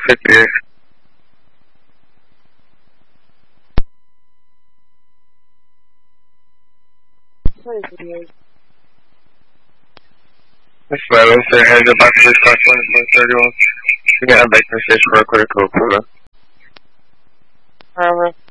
58. This level said heads up after this car 2431. You got a back station for a quick code, pull up.